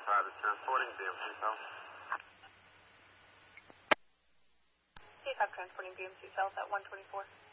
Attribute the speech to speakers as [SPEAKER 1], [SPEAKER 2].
[SPEAKER 1] 125 is transporting BMC South.
[SPEAKER 2] C5 transporting BMC South at 124.